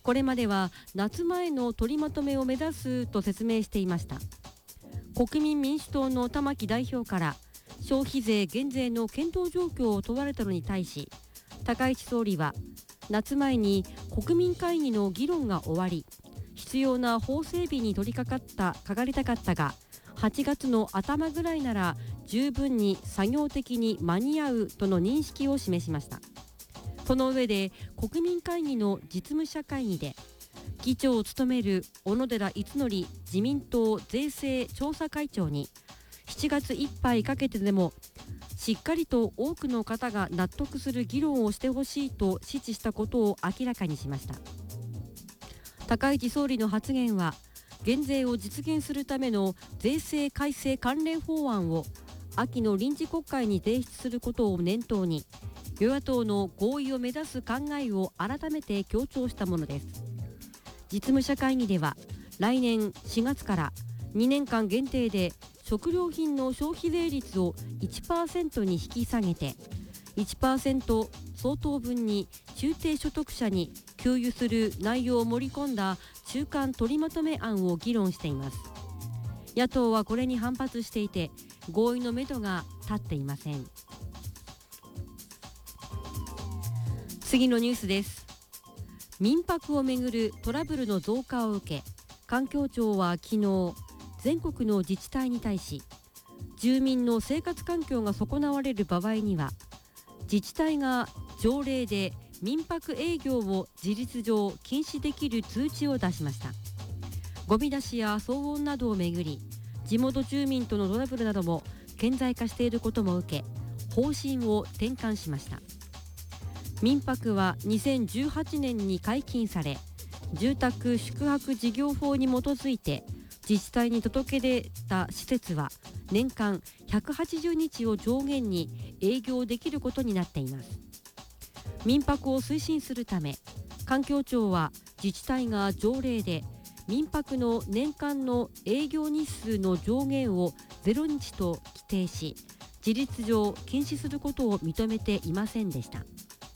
これまでは夏前の取りまとめを目指すと説明していました。国民民主党の玉木代表から消費税減税の検討状況を問われたのに対し、高市総理は夏前に国民会議の議論が終わり、必要な法整備に取り掛かりたかったが、8月の頭ぐらいなら十分に作業的に間に合うとの認識を示しました。その上で国民会議の実務者会議で、議長を務める小野寺五典自民党税制調査会長に7月いっぱいかけてでもしっかりと多くの方が納得する議論をしてほしいと指示したことを明らかにしました。高市総理の発言は、減税を実現するための税制改正関連法案を秋の臨時国会に提出することを念頭に、与野党の合意を目指す考えを改めて強調したものです。実務者会議では、来年4月から2年間限定で食料品の消費税率を 1% に引き下げて、1% 相当分に中低所得者に給油する内容を盛り込んだ中間取りまとめ案を議論しています。野党はこれに反発していて、合意のめどが立っていません。次のニュースです。民泊をめぐるトラブルの増加を受け、環境庁は昨日、全国の自治体に対し、住民の生活環境が損なわれる場合には、自治体が条例で民泊営業を事実上禁止できる通知を出しました。ゴミ出しや騒音などをめぐり、地元住民とのトラブルなども顕在化していることも受け、方針を転換しました。民泊は2018年に解禁され、住宅宿泊事業法に基づいて自治体に届け出た施設は年間180日を上限に営業できることになっています。民泊を推進するため、環境庁は自治体が条例で民泊の年間の営業日数の上限を0日と規定し、事実上禁止することを認めていませんでした。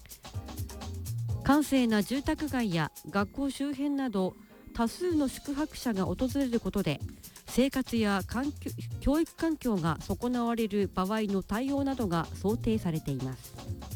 閑静な住宅街や学校周辺など多数の宿泊者が訪れることで、生活や教育環境が損なわれる場合の対応などが想定されています。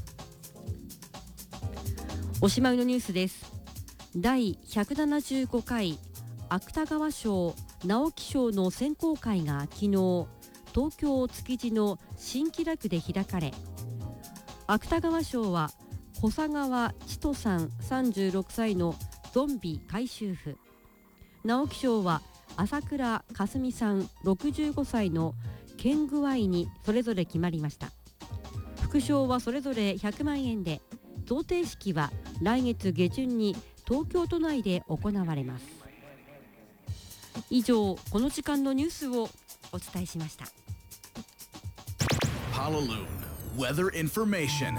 おしまいのニュースです。第175回芥川賞・直木賞の選考会が昨日、東京築地の新喜楽で開かれ、芥川賞は小佐川千斗さん36歳のゾンビ回収婦、直木賞は朝倉かすみさん65歳の剣具合にそれぞれ決まりました。副賞はそれぞれ100万円で、贈呈式は来月下旬に東京都内で行われます。以上、この時間のニュースをお伝えしました。 Hallelujah Weather Information。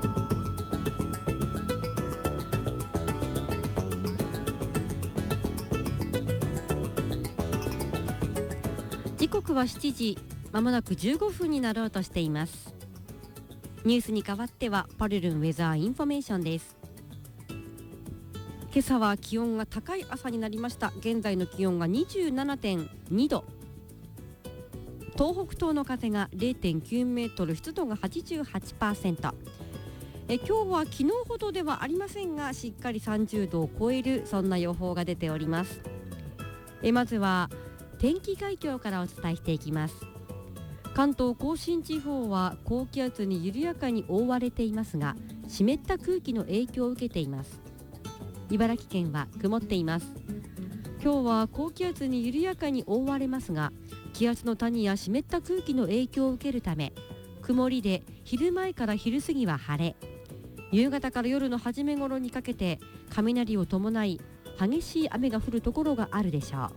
時刻は7時、まもなく15分になろうとしています。ニュースに代わってはパルルンウェザーインフォメーションです。今朝は気温が高い朝になりました。現在の気温が 27.2 度、東北東の風が 0.9 メートル、湿度が 88%。今日は昨日ほどではありませんが、しっかり30度を超える、そんな予報が出ております。まずは天気概況からお伝えしていきます。関東甲信地方は高気圧に緩やかに覆われていますが、湿った空気の影響を受けています。茨城県は曇っています。今日は高気圧に緩やかに覆われますが、気圧の谷や湿った空気の影響を受けるため、曇りで昼前から昼過ぎは晴れ、夕方から夜の初め頃にかけて雷を伴い激しい雨が降るところがあるでしょう。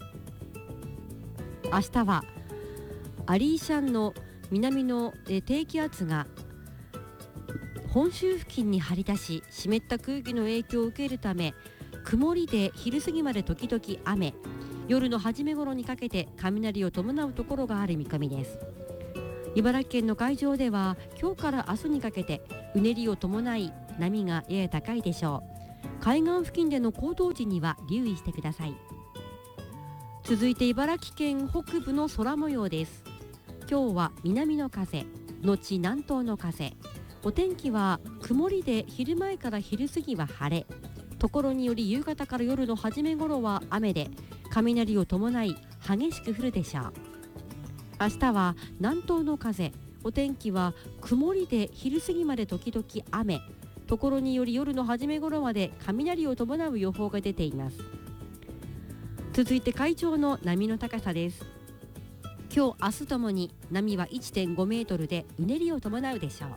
明日はアリーシャンの南の低気圧が本州付近に張り出し、湿った空気の影響を受けるため、曇りで昼過ぎまで時々雨、夜の初め頃にかけて雷を伴うところがある見込みです。茨城県の海上では今日から明日にかけてうねりを伴い波がやや高いでしょう。 海岸付近での行動時には留意してください。続いて茨城県北部の空模様です。今日は南の風後南東の風、お天気は曇りで昼前から昼過ぎは晴れ、ところにより夕方から夜の初め頃は雨で雷を伴い激しく降るでしょう。明日は南東の風、お天気は曇りで昼過ぎまで時々雨、ところにより夜の初め頃まで雷を伴う予報が出ています。続いて海上の波の高さです。今日明日ともに波は 1.5 メートルでうねりを伴うでしょう。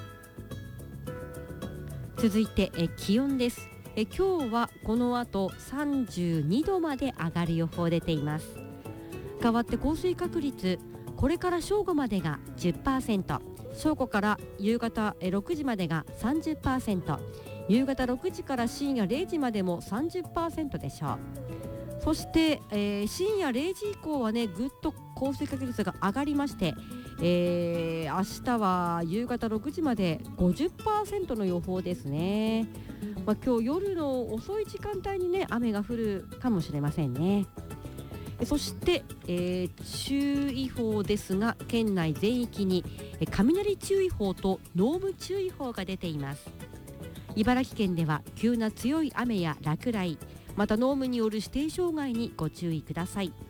続いて気温です。今日はこの後32度まで上がる予報出ています。代わって降水確率、これから正午までが 10%、 正午から夕方6時までが 30%、 夕方6時から深夜0時までも 30% でしょう。そして、深夜0時以降はねぐっと降水確率が上がりまして、明日は夕方6時まで 50% の予報ですね。今日夜の遅い時間帯にね雨が降るかもしれませんね。そして、注意報ですが県内全域に雷注意報と濃霧注意報が出ています。茨城県では急な強い雨や落雷、また濃霧による視程障害にご注意ください。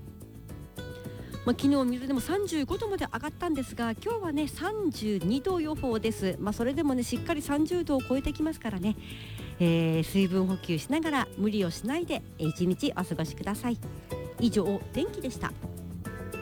昨日水でも35度まで上がったんですが、今日はね32度予報です。それでもねしっかり30度を超えてきますからね、水分補給しながら無理をしないで一日お過ごしください。以上天気でした。